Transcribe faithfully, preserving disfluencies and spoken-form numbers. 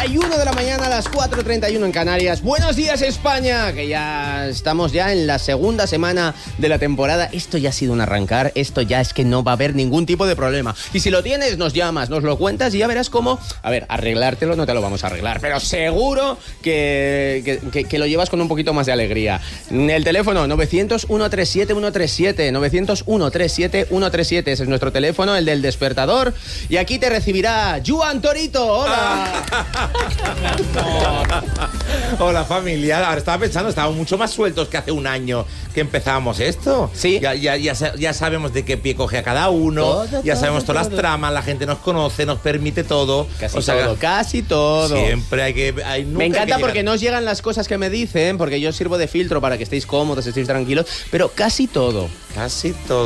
y uno de la mañana a las cuatro treinta y uno en Canarias. Buenos días, España, que ya estamos ya en la segunda semana de la temporada. Esto ya ha sido un arrancar, esto ya es que no va a haber ningún tipo de problema. Y si lo tienes, nos llamas, nos lo cuentas y ya verás cómo, a ver, arreglártelo no te lo vamos a arreglar, pero seguro que, que, que, que lo llevas con un poquito más de alegría. El teléfono novecientos, ciento treinta y siete, ciento treinta y siete, novecientos, ciento treinta y siete, ciento treinta y siete, ese es nuestro teléfono, el del despertador. Y aquí te recibirá Joan Torito. Hola. Hola, familia. Ahora estaba pensando, estábamos mucho más sueltos que hace un año que empezamos esto. Sí. Ya, ya, ya, ya sabemos de qué pie coge a cada uno. Todo, ya todo, sabemos todas todo. las tramas, la gente nos conoce, nos permite todo. Casi o sea, todo, casi todo. Siempre hay que... Hay, nunca Me hay encanta que porque llegar. no os llegan las cosas que me dicen, porque yo sirvo de filtro para que estéis cómodos, estéis tranquilos, pero casi todo. Casi todo.